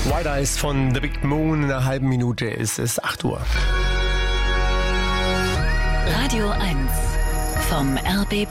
White Eyes von The Big Moon. In einer halben Minute ist es 8 Uhr. Radio 1 vom RBB.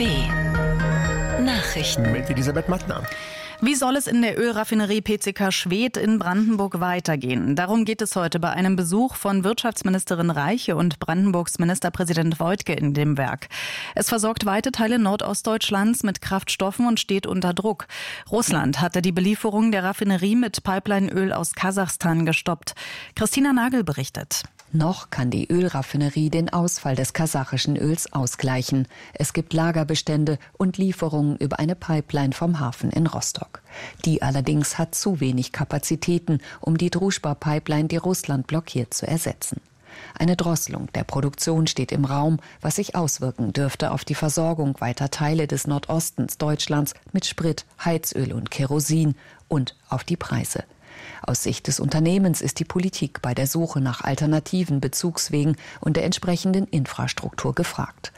Nachrichten Mit Elisabeth Mattner. Wie soll es in der Ölraffinerie PCK Schwedt in Brandenburg weitergehen? Darum geht es heute bei einem Besuch von Wirtschaftsministerin Reiche und Brandenburgs Ministerpräsident Woidke in dem Werk. Es versorgt weite Teile Nordostdeutschlands mit Kraftstoffen und steht unter Druck. Russland hatte die Belieferung der Raffinerie mit Pipelineöl aus Kasachstan gestoppt. Christina Nagel berichtet. Noch kann die Ölraffinerie den Ausfall des kasachischen Öls ausgleichen. Es gibt Lagerbestände und Lieferungen über eine Pipeline vom Hafen in Rostock. Die allerdings hat zu wenig Kapazitäten, um die Druschba-Pipeline, die Russland blockiert, zu ersetzen. Eine Drosselung der Produktion steht im Raum, was sich auswirken dürfte auf die Versorgung weiter Teile des Nordostens Deutschlands mit Sprit, Heizöl und Kerosin und auf die Preise. Aus Sicht des Unternehmens ist die Politik bei der Suche nach alternativen Bezugswegen und der entsprechenden Infrastruktur gefragt.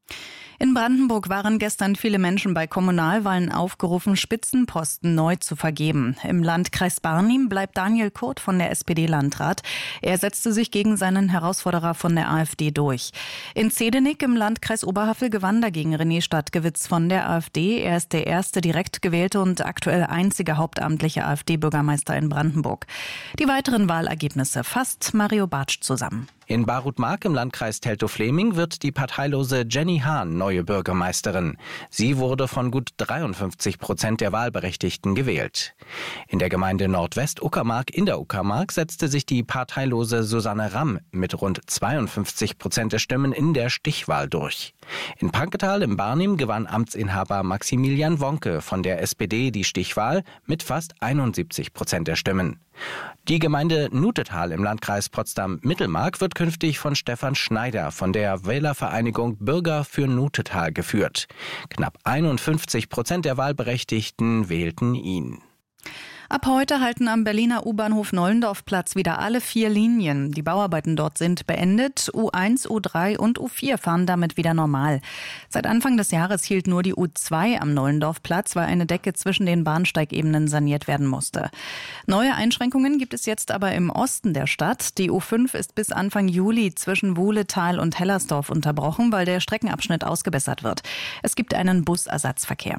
In Brandenburg waren gestern viele Menschen bei Kommunalwahlen aufgerufen, Spitzenposten neu zu vergeben. Im Landkreis Barnim bleibt Daniel Kurt von der SPD Landrat. Er setzte sich gegen seinen Herausforderer von der AfD durch. In Zehdenick im Landkreis Oberhavel gewann dagegen René Stadtgewitz von der AfD. Er ist der erste direkt gewählte und aktuell einzige hauptamtliche AfD-Bürgermeister in Brandenburg. Die weiteren Wahlergebnisse fasst Mario Bartsch zusammen. In Barut-Mark im Landkreis Teltow-Fleming wird die parteilose Jenny Hahn neue Bürgermeisterin. Sie wurde von gut 53% der Wahlberechtigten gewählt. In der Gemeinde Nordwest-Uckermark in der Uckermark setzte sich die parteilose Susanne Ramm mit rund 52% der Stimmen in der Stichwahl durch. In Panketal im Barnim gewann Amtsinhaber Maximilian Wonke von der SPD die Stichwahl mit fast 71% der Stimmen. Die Gemeinde Nutetal im Landkreis Potsdam-Mittelmark wird künftig von Stefan Schneider von der Wählervereinigung Bürger für Nutetal geführt. Knapp 51% der Wahlberechtigten wählten ihn. Ab heute halten am Berliner U-Bahnhof Nollendorf-Platz wieder alle 4 Linien. Die Bauarbeiten dort sind beendet. U1, U3 und U4 fahren damit wieder normal. Seit Anfang des Jahres hielt nur die U2 am Nollendorf-Platz, weil eine Decke zwischen den Bahnsteigebenen saniert werden musste. Neue Einschränkungen gibt es jetzt aber im Osten der Stadt. Die U5 ist bis Anfang Juli zwischen Wuhletal und Hellersdorf unterbrochen, weil der Streckenabschnitt ausgebessert wird. Es gibt einen Busersatzverkehr.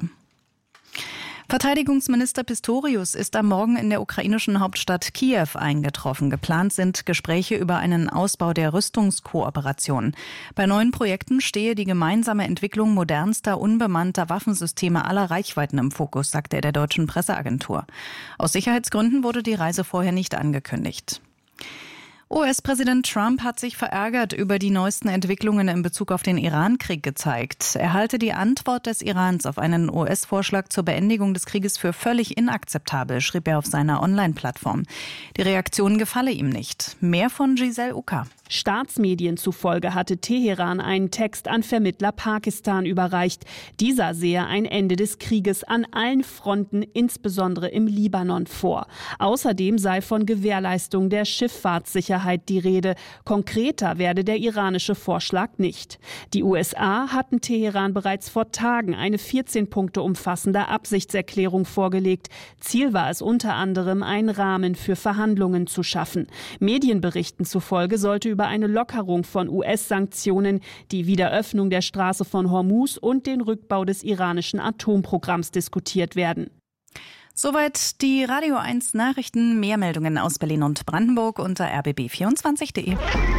Verteidigungsminister Pistorius ist am Morgen in der ukrainischen Hauptstadt Kiew eingetroffen. Geplant sind Gespräche über einen Ausbau der Rüstungskooperation. Bei neuen Projekten stehe die gemeinsame Entwicklung modernster, unbemannter Waffensysteme aller Reichweiten im Fokus, sagte er der deutschen Presseagentur. Aus Sicherheitsgründen wurde die Reise vorher nicht angekündigt. US-Präsident Trump hat sich verärgert über die neuesten Entwicklungen in Bezug auf den Iran-Krieg gezeigt. Er halte die Antwort des Irans auf einen US-Vorschlag zur Beendigung des Krieges für völlig inakzeptabel, schrieb er auf seiner Online-Plattform. Die Reaktion gefalle ihm nicht. Mehr von Giselle Uka. Staatsmedien zufolge hatte Teheran einen Text an Vermittler Pakistan überreicht. Dieser sehe ein Ende des Krieges an allen Fronten, insbesondere im Libanon, vor. Außerdem sei von Gewährleistung der Schifffahrtssicherheit die Rede. Konkreter werde der iranische Vorschlag nicht. Die USA hatten Teheran bereits vor Tagen eine 14 Punkte umfassende Absichtserklärung vorgelegt. Ziel war es unter anderem, einen Rahmen für Verhandlungen zu schaffen. Medienberichten zufolge sollte über eine Lockerung von US-Sanktionen, die Wiederöffnung der Straße von Hormuz und den Rückbau des iranischen Atomprogramms diskutiert werden. Soweit die Radio 1 Nachrichten. Mehr Meldungen aus Berlin und Brandenburg unter rbb24.de.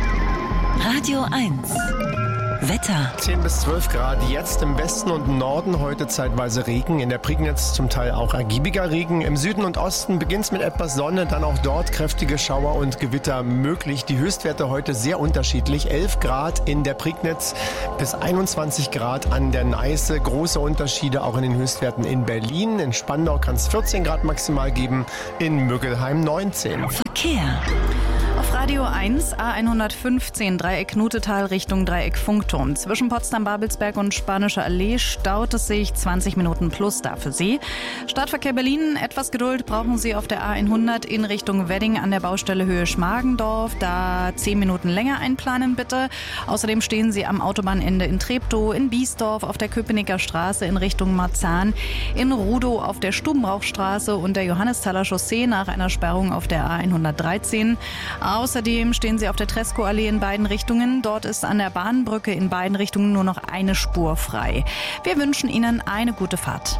Radio 1 Wetter. 10 bis 12 Grad jetzt im Westen und Norden, heute zeitweise Regen. In der Prignitz zum Teil auch ergiebiger Regen. Im Süden und Osten beginnt es mit etwas Sonne, dann auch dort kräftige Schauer und Gewitter möglich. Die Höchstwerte heute sehr unterschiedlich. 11 Grad in der Prignitz bis 21 Grad an der Neiße. Große Unterschiede auch in den Höchstwerten in Berlin. In Spandau kann es 14 Grad maximal geben, in Müggelheim 19. Verkehr. Auf Radio 1, A115, Dreieck Nutetal Richtung Dreieck Funkturm. Zwischen Potsdam-Babelsberg und Spanischer Allee staut es sich 20 Minuten plus da für Sie. Stadtverkehr Berlin, etwas Geduld brauchen Sie auf der A100 in Richtung Wedding an der Baustelle Höhe Schmargendorf. Da 10 Minuten länger einplanen bitte. Außerdem stehen Sie am Autobahnende in Treptow, in Biesdorf auf der Köpenicker Straße in Richtung Marzahn, in Rudow auf der Stubenrauchstraße und der Johannesthaler Chaussee nach einer Sperrung auf der A113. Außerdem stehen Sie auf der Tresco-Allee in beiden Richtungen. Dort ist an der Bahnbrücke in beiden Richtungen nur noch eine Spur frei. Wir wünschen Ihnen eine gute Fahrt.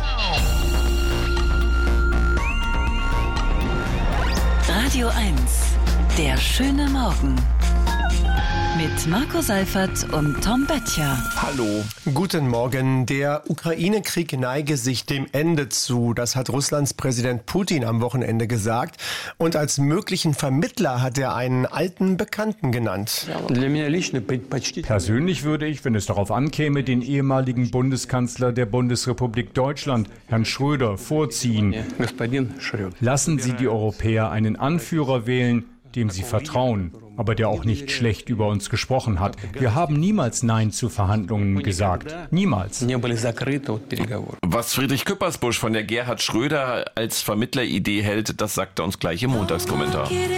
Radio 1, der schöne Morgen. Mit Marco Seifert und Tom Böttcher. Hallo. Guten Morgen. Der Ukraine-Krieg neige sich dem Ende zu. Das hat Russlands Präsident Putin am Wochenende gesagt. Und als möglichen Vermittler hat er einen alten Bekannten genannt. Persönlich würde ich, wenn es darauf ankäme, den ehemaligen Bundeskanzler der Bundesrepublik Deutschland, Herrn Schröder, vorziehen. Lassen Sie die Europäer einen Anführer wählen, dem sie vertrauen, aber der auch nicht schlecht über uns gesprochen hat. Wir haben niemals Nein zu Verhandlungen gesagt. Niemals. Was Friedrich Küppersbusch von der Gerhard Schröder als Vermittleridee hält, das sagt er uns gleich im Montagskommentar.